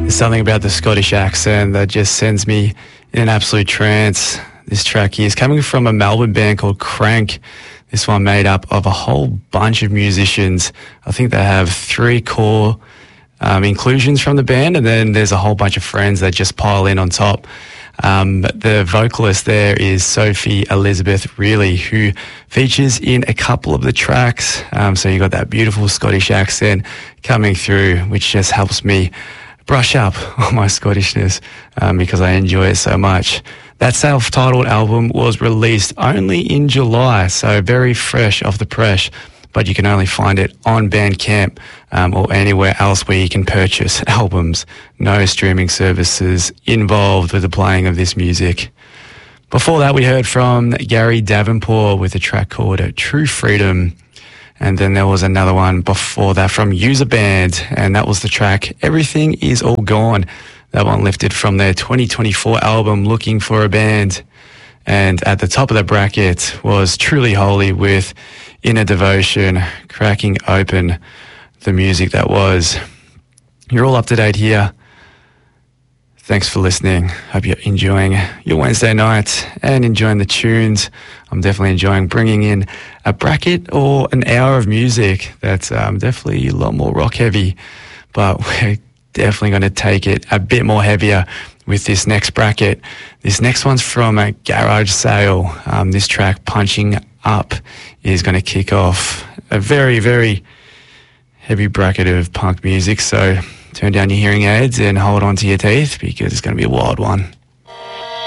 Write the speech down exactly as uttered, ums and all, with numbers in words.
There's something about the Scottish accent that just sends me in an absolute trance. This track here is coming from a Melbourne band called Crank. This one made up of a whole bunch of musicians. I think they have three core um, inclusions from the band, and then there's a whole bunch of friends that just pile in on top. Um, but the vocalist there is Sophie Elizabeth Reilly, who features in a couple of the tracks. Um, so you got that beautiful Scottish accent coming through, which just helps me brush up on my Scottishness um, because I enjoy it so much. That self-titled album was released only in July, so very fresh off the press, but you can only find it on Bandcamp um, or anywhere else where you can purchase albums. No streaming services involved with the playing of this music. Before that, we heard from Gary Davenport with a track called True Freedom. And then there was another one before that from User Band, and that was the track Everything Is All Gone. That one lifted from their twenty twenty-four album Looking for a Band. And at the top of the bracket was Truly Holy with Inner Devotion, cracking open the music that was. You're all up to date here. Thanks for listening. Hope you're enjoying your Wednesday night and enjoying the tunes. I'm definitely enjoying bringing in a bracket or an hour of music that's um, definitely a lot more rock heavy, but we're definitely going to take it a bit more heavier with this next bracket. This next one's from a Garage Sale. Um, this track, Punching Up, is going to kick off a very, very heavy bracket of punk music. So turn down your hearing aids and hold on to your teeth because it's going to be a wild one.